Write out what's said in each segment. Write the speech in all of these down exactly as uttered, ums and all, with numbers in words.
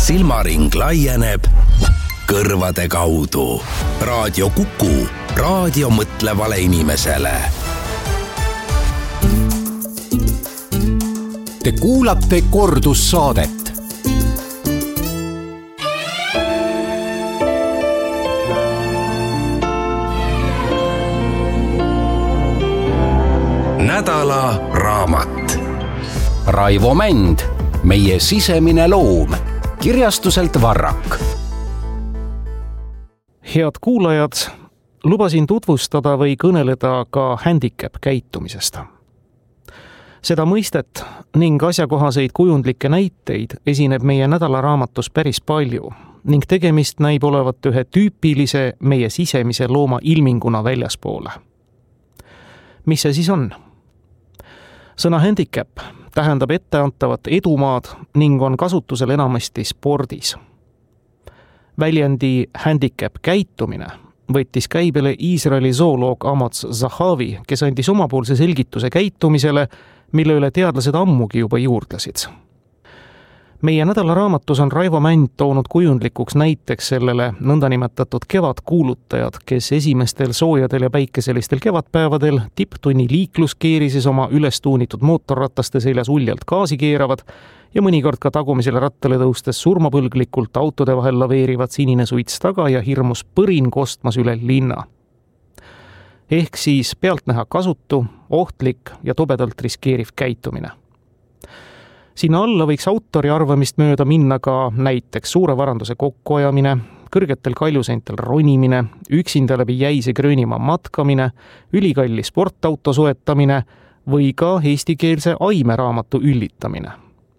silmaring laieneb kõrvade kaudu. Raadio Kuku, raadio mõtlevale inimesele. Te kuulate kordussaadet. Nädala raamat. Raivo Mänd, meie sisemine loom, kirjastuselt Varrak. Head kuulajad, lubasin tutvustada või kõneleda ka handicap käitumisest. Seda mõistet ning asjakohaseid kujundlikke näiteid esineb meie nädalaraamatus päris palju ning tegemist näib olevat ühe tüüpilise meie sisemise looma ilminguna väljaspoole. Mis see siis on? Sõna handicap tähendab etteantavat edumaad ning on kasutusel enamasti spordis. Väljendi handicap käitumine võttis käibele Iisraeli zooloog Amos Zahavi, kes andis omapoolse selgituse käitumisele, mille üle teadlased ammugi juba juurdlesid. Meie nädalaraamatus on Raivo Mänd toonud kujundlikuks näiteks sellele nõndanimetatud kevadkuulutajad, kes esimestel soojadel ja päikeselistel kevadpäevadel tipptunni liikluskeerises oma ülestuunitud mootorrataste seljas uljalt gaasi keeravad ja mõnikord ka tagumisele rattale tõustes surmapõlglikult autode vahel laveerivad sinine suits taga ja hirmus põrin kostmas üle linna. Ehk siis pealtnäha kasutu, ohtlik ja tobedalt riskeeriv käitumine. Sinna alla võiks autori arvamist mööda minna ka näiteks suure varanduse kokkuajamine, kõrgetel kaljuseintel ronimine, üksinda läbi jäise Gröönimaa matkamine, ülikalli sportauto soetamine või ka eestikeelse aimeraamatu üllitamine.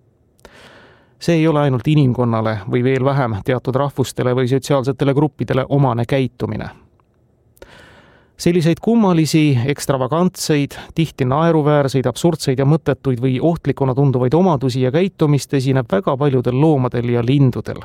See ei ole ainult inimkonnale või veel vähem teatud rahvustele või sotsiaalsetele gruppidele omane käitumine. Selliseid kummalisi, ekstravagantseid, tihti naeruväärseid, absurdseid ja mõttetuid või ohtlikuna tunduvaid omadusi ja käitumist esineb väga paljudel loomadel ja lindudel.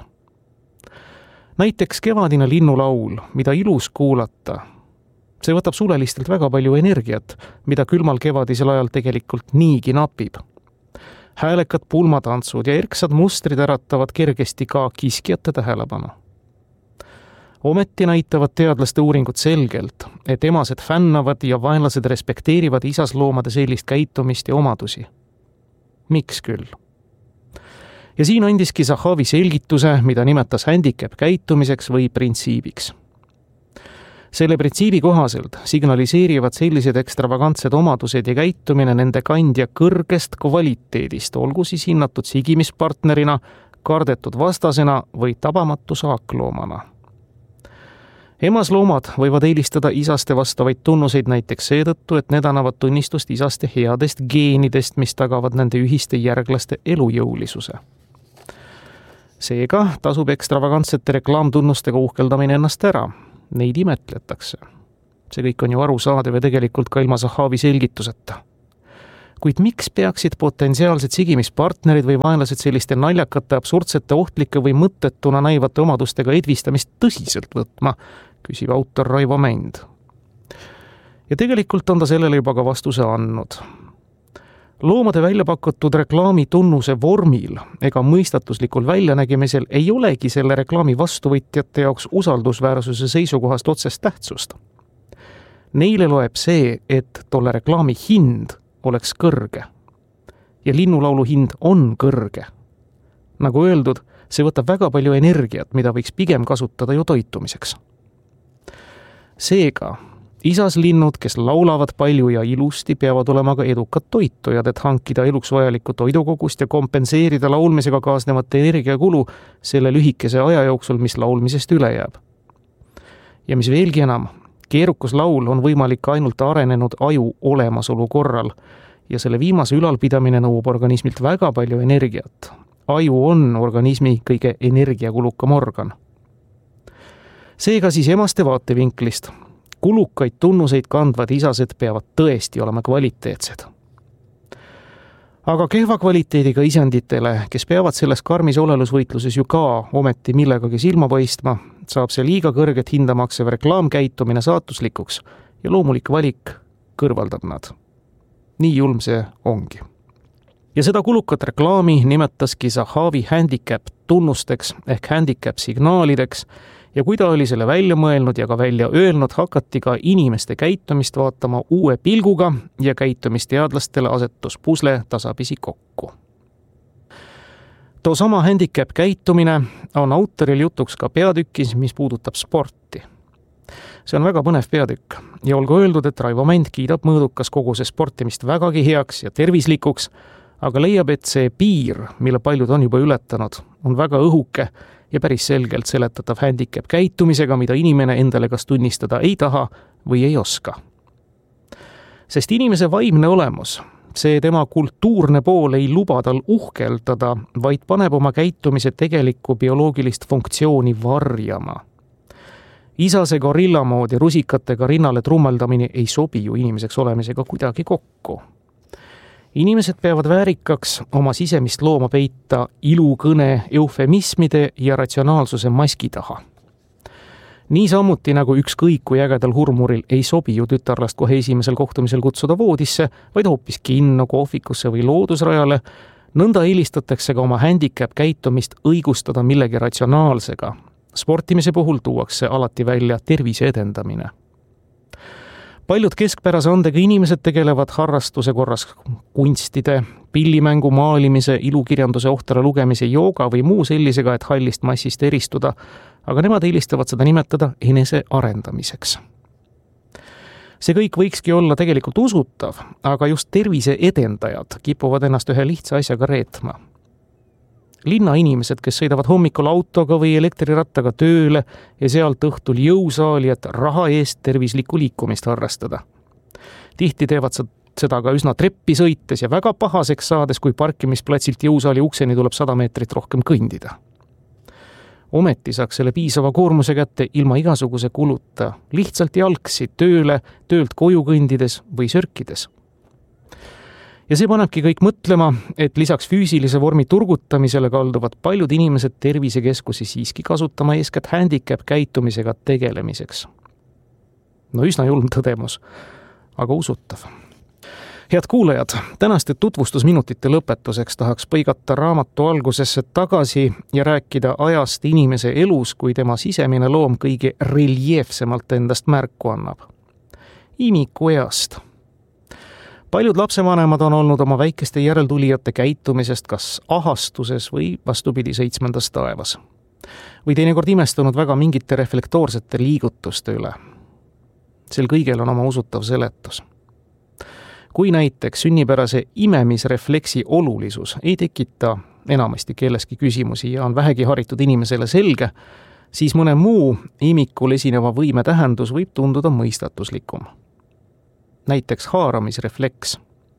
Näiteks kevadine linnulaul, mida ilus kuulata. See võtab sulelistelt väga palju energiat, mida külmal kevadisel ajal tegelikult niigi napib. Häälekad pulmatantsud ja erksad mustrid äratavad kergesti ka kiskjate tähelepanu. Ometi näitavad teadlaste uuringud selgelt, et emased fännavad ja vaenlased respekteerivad isasloomade sellist käitumist ja omadusi. Miks küll? Ja siin andiski Zahavi selgituse, mida nimetas handicap käitumiseks või printsiibiks. Selle printsiibi kohaselt signaliseerivad sellised ekstravagantsed omadused ja käitumine nende kandja kõrgest kvaliteedist, olgu siis hinnatud sigimispartnerina, kardetud vastasena või tabamatu saakloomana. Emasloomad võivad eelistada isaste vastavaid tunnuseid näiteks seetõttu, et need annavad tunnistust isaste headest geenidest, mis tagavad nende ühiste järglaste elujõulisuse. Seega tasub ekstravagantsete reklaamtunnustega uhkeldamine ennast ära. Neid imetletakse. See kõik on ju arusaadav ja tegelikult ka ilma Zahavi selgituseta. Kuid miks peaksid potentsiaalsed sigimispartnerid või vaenlased selliste naljakate, absurdsete, ohtlike või mõttetuna näivate omadustega edvistamist tõsiselt võtma, küsib autor Raivo Mänd. Ja tegelikult on ta sellele juba ka vastuse andnud. Loomade välja pakutud reklaami tunnuse vormil ega mõistatuslikul väljanägemisel ei olegi selle reklaami vastuvõtjate jaoks usaldusväärsuse seisukohast otsest tähtsust. Neile loeb see, et tolle reklaami hind oleks kõrge. Ja linnulaulu hind on kõrge. Nagu öeldud, see võtab väga palju energiat, mida võiks pigem kasutada ju toitumiseks. Seega, isaslinnud, kes laulavad palju ja ilusti, peavad olema ka edukad toitujad, et hankida eluks vajalikku toidukogust ja kompenseerida laulmisega kaasnevate energiakulu selle lühikese aja jooksul, mis laulmisest üle jääb. Ja mis veelgi enam, keerukus laul on võimalik ainult arenenud aju olemasolu korral ja selle viimase ülalpidamine nõuab organismilt väga palju energiat. Aju on organismi kõige energiakulukam organ. Seega siis emaste vaatevinklist. Kulukaid tunnuseid kandvad isased peavad tõesti olema kvaliteetsed. Aga kehva kvaliteediga isanditele, kes peavad selles karmis olelusvõitluses ju ka ometi millegagi silma paistma, saab see liiga kõrget hinda maksev reklaamkäitumine saatuslikuks ja loomulik valik kõrvaldab nad. Nii julm see ongi. Ja seda kulukat reklaami nimetaski Zahavi handicap tunnusteks ehk handicap signaalideks ja kui ta oli selle välja mõelnud ja ka välja öelnud, hakati ka inimeste käitumist vaatama uue pilguga ja käitumisteadlastele asetus pusle tasapisi kokku. Too sama handicap käitumine on autoril jutuks ka peatükis, mis puudutab sporti. See on väga põnev peatükk ja olgu öeldud, et Raivo Mänd kiidab mõõdukas koguse sportimist vägagi heaks ja tervislikuks, aga leiab, et see piir, mille paljud on juba ületanud, on väga õhuke ja päris selgelt seletatav handicap käitumisega, mida inimene endale kas tunnistada ei taha või ei oska. Sest inimese vaimne olemus, see tema kultuurne pool ei luba tal uhkeldada, vaid paneb oma käitumise tegelikku bioloogilist funktsiooni varjama. Isase gorilla moodi rusikatega rinnale trummeldamine ei sobi ju inimeseks olemisega kuidagi kokku. Inimesed peavad väärikaks oma sisemist looma peita ilukõne, eufemismide ja ratsionaalsuse maski taha. Nii samuti nagu ükskõik kui ägedal hurmuril ei sobi ju tütarlast kohe esimesel kohtumisel kutsuda voodisse, vaid hoopis kinno, kohvikusse või loodusrajale, nõnda eelistatakse ka oma handicap käitumist õigustada millegi ratsionaalsega. Sportimise puhul tuuakse alati välja tervise edendamine. Paljud keskpärase andega inimesed tegelevad harrastuse korras kunstide, pillimängu, maalimise, ilukirjanduse ohtra lugemise, jooga või muu sellisega, et hallist massist eristuda, aga nemad eelistavad seda nimetada enese arendamiseks. See kõik võikski olla tegelikult usutav, aga just tervise edendajad kipuvad ennast ühe lihtsa asjaga reetma. Linnainimesed, kes sõidavad hommikul autoga või elektrirattaga tööle ja sealt õhtul jõusaali, et raha eest tervislikku liikumist harrastada. Tihti teevad seda ka üsna treppi sõites ja väga pahaseks saades, kui parkimisplatsilt jõusaali ukseni tuleb sada meetrit rohkem kõndida. Ometi saaks selle piisava koormuse kätte ilma igasuguse kuluta, lihtsalt jalgsi tööle, töölt koju kõndides või sörkides. Ja see panebki kõik mõtlema, et lisaks füüsilise vormi turgutamisele kalduvad paljud inimesed tervisekeskusi siiski kasutama eeskätt handicap käitumisega tegelemiseks. No üsna julm tõdemus, aga usutav. Head kuulajad, tänaste tutvustusminutite lõpetuseks tahaks põigata raamatu algusesse tagasi ja rääkida ajast inimese elus, kui tema sisemine loom kõige reljeefsemalt endast märku annab. Imiku east. Paljud lapsevanemad on olnud oma väikeste järeltulijate käitumisest kas ahastuses või vastupidi seitsmendas taevas. Või teinekord imestunud väga mingite reflektoorsete liigutuste üle. Sel kõigel on oma usutav seletus. Kui näiteks sünnipärase imemisrefleksi olulisus ei tekita enamasti kelleski küsimusi ja on vähegi haritud inimesele selge, siis mõne muu imikul esineva võime tähendus võib tunduda mõistatuslikum. Näiteks haaramisrefleks.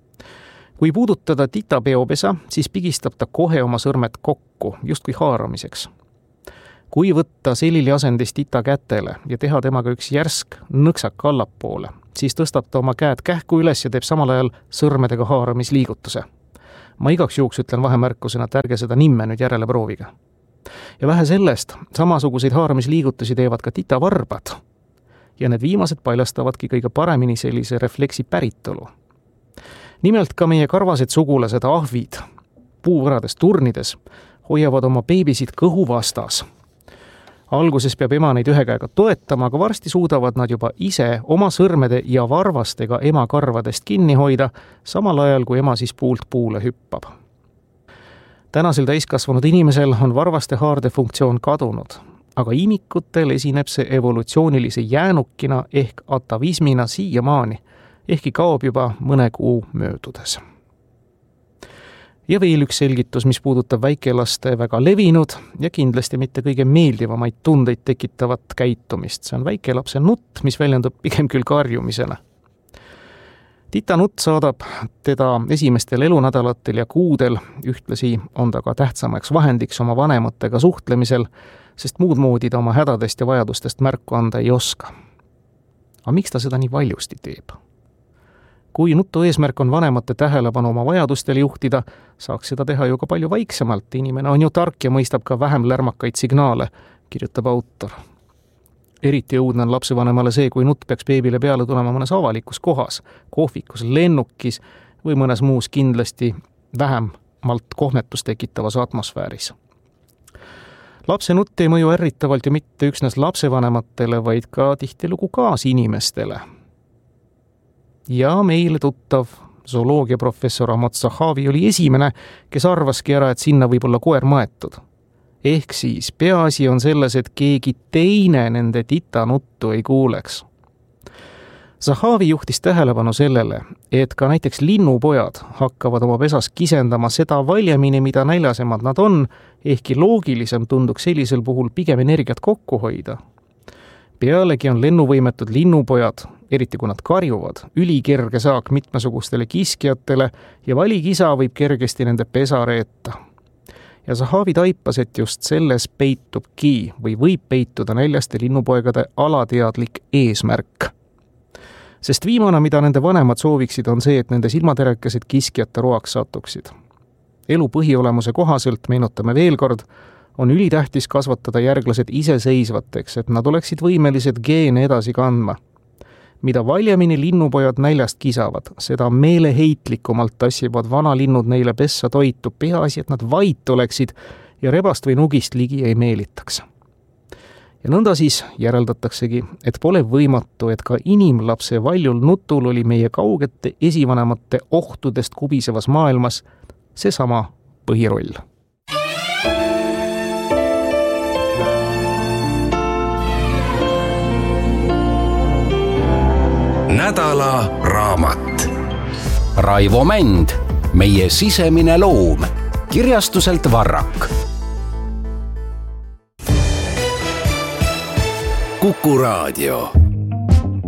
Kui puudutada tita peopesa, siis pigistab ta kohe oma sõrmed kokku, justkui haaramiseks. Kui võtta selili asendist tita kätele ja teha temaga üks järsk nõksak allapoole, siis tõstab ta oma käed kähku üles ja teeb samal ajal sõrmedega haaramisliigutuse. Ma igaks juhuks ütlen vahemärkusena, et ärge seda nimme nüüd järele prooviga. Ja vähe sellest, samasuguseid haaramisliigutusi teevad ka tita varbad. Ja need viimased paljastavadki kõige paremini sellise refleksi päritolu. Nimelt ka meie karvased sugulased ahvid puuvõrades turnides hoiavad oma beebisid kõhu vastas. Alguses peab ema neid ühe käega toetama, aga varsti suudavad nad juba ise oma sõrmede ja varvastega ema karvadest kinni hoida, samal ajal kui ema siis puult puule hüppab. Tänasel täiskasvanud inimesel on varvaste haarde funktsioon kadunud, aga imikutel esineb see evolutsioonilise jäänukina ehk atavismina siiamaani, ehkki kaob juba mõne kuu möödudes. Ja veel üks selgitus, mis puudutab väikelaste väga levinud ja kindlasti mitte kõige meeldivamaid tundeid tekitavat käitumist. See on väikelapse nutt, mis väljendub pigem küll karjumisena. Tita nutt saadab teda esimestel elunädalatel ja kuudel, ühtlasi on ta ka tähtsamaks vahendiks oma vanematega suhtlemisel, sest muud moodi ta oma hädadest ja vajadustest märku anda ei oska. Aga miks ta seda nii valjusti teeb? Kui nutu eesmärk on vanemate tähelepanu oma vajadustele juhtida, saaks seda teha ju ka palju vaiksemalt. Inimene on ju tark ja mõistab ka vähem lärmakaid signaale, kirjutab autor. Eriti õudne on lapsevanemale see, kui nutt peaks beebile peale tulema mõnes avalikus kohas, kohvikus, lennukis või mõnes muus kindlasti vähemalt kohmetust tekitavas atmosfääris. Lapse nutt ei mõju ärritavalt ju mitte üksnes lapsevanematele, vaid ka tihtilugu kaasinimestele. Ja meile tuttav zooloogiaprofessor Ahmad Zahavi oli esimene, kes arvaski ära, et sinna võib olla koer maetud. Ehk siis peaasi on selles, et keegi teine nende titanuttu ei kuuleks. Zahavi juhtis tähelepanu sellele, et ka näiteks linnupojad hakkavad oma pesas kisendama seda valjemini, mida näljasemad nad on, ehkki loogilisem tunduks sellisel puhul pigem energiat kokku hoida. Pealegi on lennuvõimetud linnupojad, eriti kui nad karjuvad, ülikerge saak mitmesugustele kiskjatele ja valikisa võib kergesti nende pesa reeta. Ja Zahavi taipas, et just selles peitubki või võib peituda näljaste linnupoegade alateadlik eesmärk. Sest viimane, mida nende vanemad sooviksid, on see, et nende silmaterekesed kiskjate roaks satuksid. Elu põhiolemuse kohaselt, meenutame veel kord, on ülitähtis kasvatada järglased iseseisvateks, et nad oleksid võimelised geene edasi kandma. Mida valjemini linnupojad näljast kisavad, seda meeleheitlikumalt tassivad vanalinnud neile pessa toitu, peaasi, et nad vait oleksid ja rebast või nugist ligi ei meelitaks. Ja nõnda siis järeldataksegi, et pole võimatu, et ka inimlapse valjul nutul oli meie kaugete esivanemate ohtudest kubisevas maailmas seesama põhiroll. Nädala raamat. Raivo Mänd, meie sisemine loom, kirjastuselt Varrak. Kuku Raadio.